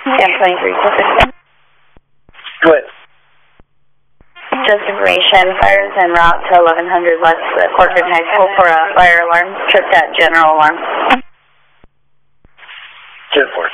1023. Go ahead. Just information, fires en route to 1100 west Corcoran High School for a fire alarm. Tripped at general alarm. 10-4.